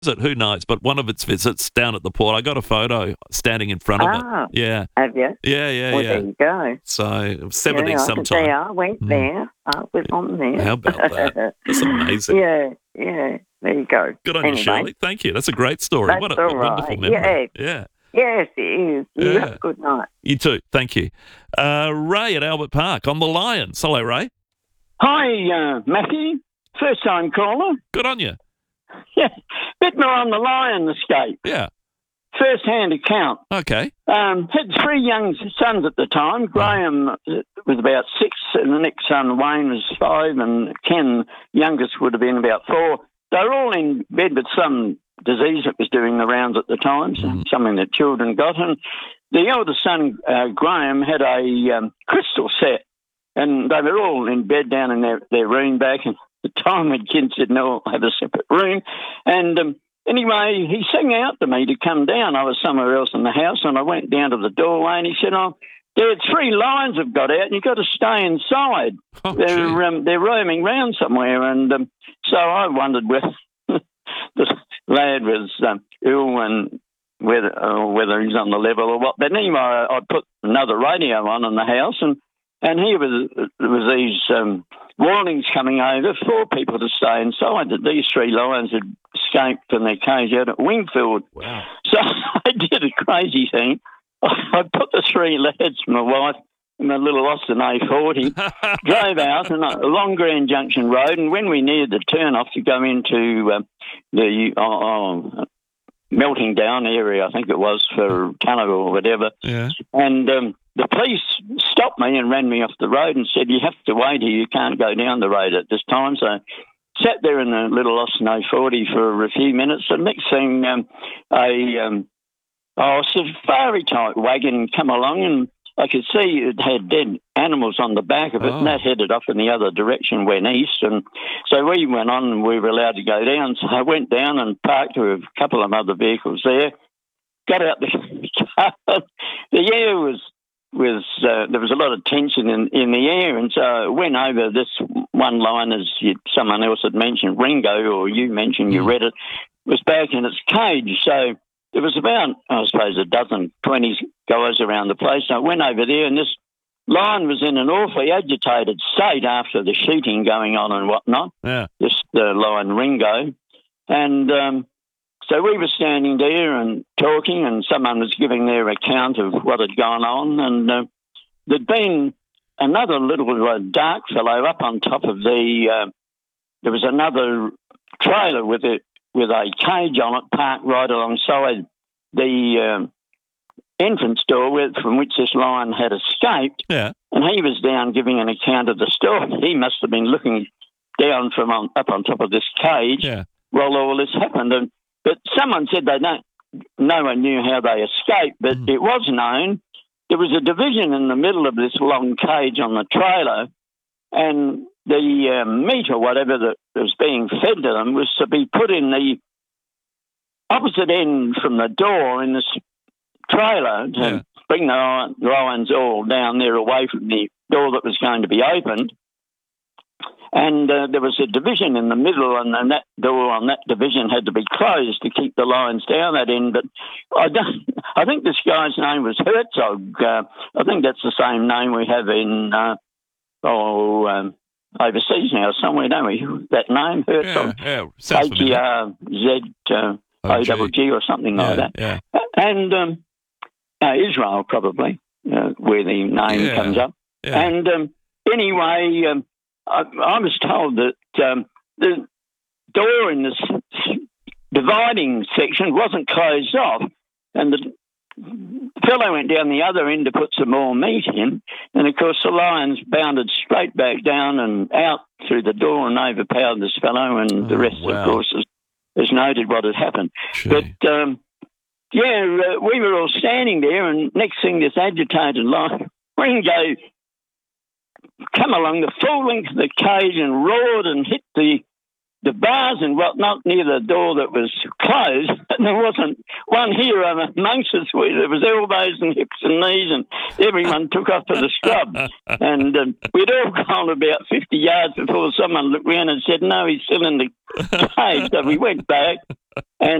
visit, who knows, but one of its visits down at the port, I got a photo standing in front of it. Yeah. Have you? Yeah. Well, there you go. So, 70s I sometime. could say I went there. I was on there. How about that? That's amazing. Yeah. There you go. Good on you, Shirley. Thank you. That's a great story. That's What a all right. wonderful memory. Yeah. Yes, it is. You have a good night. You too. Thank you. Ray at Albert Park on the Lions. Hello, Ray. Hi, Matthew. First time caller. Good on you. Yeah. Bit more on the lion escape. Yeah. First hand account. Okay. Had 3 young sons at the time. Graham was about 6, and the next son, Wayne, was 5, and Ken, youngest, would have been about 4. They were all in bed with some disease that was doing the rounds at the time, something that children got. And the eldest son, Graham, had a crystal set, and they were all in bed down in their room back. And at the time when kids said, no, I'll have a separate room. And anyway, he sang out to me to come down. I was somewhere else in the house, and I went down to the doorway, and he said, there are 3 lions have got out, and you've got to stay inside. They're roaming round somewhere. And so I wondered whether the lad was ill and whether he's on the level or what. But anyway, I put another radio on in the house, and here was these warnings coming over for people to stay inside, that these 3 lions had escaped from their cage out at Wingfield. Wow. So I did a crazy thing. I put the 3 lads, my wife, in my little Austin A40, drove out along Grand Junction Road, and when we neared the turn-off to go into the melting down area, I think it was, for Canada or whatever, and the police stopped me and ran me off the road and said, you have to wait here, you can't go down the road at this time. So sat there in the little Austin A40 for a few minutes, and next thing a safari-type wagon come along, and I could see it had dead animals on the back of it, and that headed off in the other direction, went east. And so we went on, and we were allowed to go down. So I went down and parked with a couple of other vehicles there, got out the car. The air was there was a lot of tension in the air, and so I went over this one line, as someone else had mentioned, Ringo, or you mentioned, you read it, was back in its cage. So there was about, I suppose, 20 guys around the place. So I went over there, and this lion was in an awfully agitated state after the shooting going on and whatnot. Yeah. The lion Ringo. And so we were standing there and talking, and someone was giving their account of what had gone on. And there'd been another little dark fellow up on top of there was another trailer with a cage on it parked right alongside the entrance door from which this lion had escaped. Yeah. And he was down giving an account of the story. He must have been looking down from up on top of this cage while all this happened. But someone said no one knew how they escaped, but it was known. There was a division in the middle of this long cage on the trailer, and the meat or whatever that was being fed to them was to be put in the opposite end from the door in this trailer to bring the lions all down there away from the door that was going to be opened. And there was a division in the middle, and that door on that division had to be closed to keep the lions down that end. But I think this guy's name was Herzog. I think that's the same name we have in overseas now somewhere, don't we? That name, Herzog. Yeah, sounds familiar. HERZOGG or something like that. Yeah. And Israel, probably, where the name comes up. Yeah. And anyway, I was told that the door in this dividing section wasn't closed off, and the fellow went down the other end to put some more meat in, and of course the lions bounded straight back down and out through the door and overpowered this fellow, and the rest, of course, has noted what had happened. Gee. But we were all standing there, and next thing this agitated lion, Ringo, come along the full length of the cage and roared and hit the bars and whatnot near the door that was closed. And there wasn't one here amongst us where there was elbows and hips and knees, and everyone took off to the scrub. And we'd all gone about 50 yards before someone looked round and said, no, he's still in the cage. So we went back, And